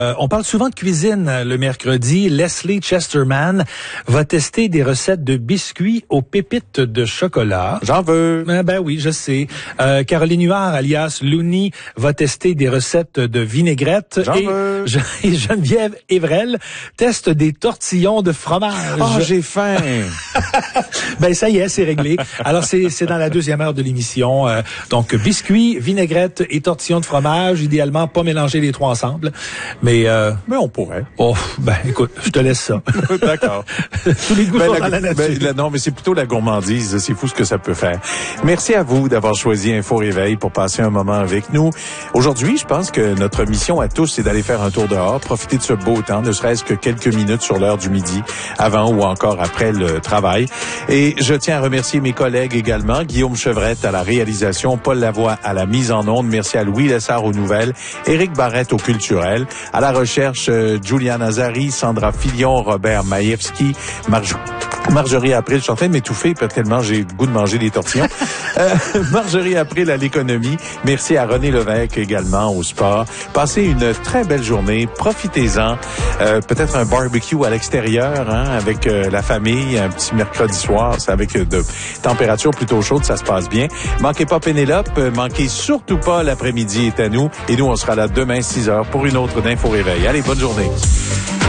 On parle souvent de cuisine le mercredi. Leslie Chesterman va tester des recettes de biscuits aux pépites de chocolat. J'en veux. Ben oui, je sais. Caroline Huard, alias Looney, va tester des recettes de vinaigrette. J'en veux. Et Geneviève Evrel teste des tortillons de fromage. Oh, j'ai faim. Ben ça y est, c'est réglé. Alors c'est dans la deuxième heure de l'émission. Donc biscuits, vinaigrette et tortillons de fromage. Idéalement, pas mélanger les trois ensemble. Mais on pourrait. Oh, ben écoute, je te laisse ça. D'accord. Tous les goûts sont dans la nature. Non, mais c'est plutôt la gourmandise. C'est fou ce que ça peut faire. Merci à vous d'avoir choisi Info Réveil pour passer un moment avec nous. Aujourd'hui, je pense que notre mission à tous, c'est d'aller faire un tour dehors, profiter de ce beau temps, ne serait-ce que quelques minutes sur l'heure du midi, avant ou encore après le travail. Et je tiens à remercier mes collègues également, Guillaume Chevrette à la réalisation, Paul Lavoie à la mise en onde. Merci à Louis Lessard aux nouvelles, Éric Barrette au culturel, à la recherche, Julian Azari, Sandra Filion, Robert Maïevski, Marjorie April. Je suis en train de m'étouffer tellement j'ai le goût de manger des tortillons. Marjorie April à l'économie. Merci à René Lévesque également au sport. Passez une très belle journée. Profitez-en. Peut-être un barbecue à l'extérieur, avec la famille, un petit mercredi soir. C'est avec de températures plutôt chaudes, ça se passe bien. Manquez pas Pénélope. Manquez surtout pas l'après-midi est à nous. Et nous, on sera là demain 6h pour une autre d'Info Réveil. Allez, bonne journée.